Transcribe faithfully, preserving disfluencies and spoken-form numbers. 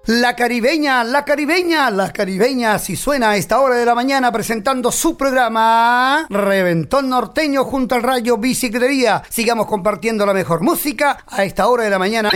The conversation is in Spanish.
La caribeña, la caribeña, la caribeña, si suena a esta hora de la mañana presentando su programa Reventón Norteño junto al Rayo Bicicletería. Sigamos compartiendo la mejor música a esta hora de la mañana.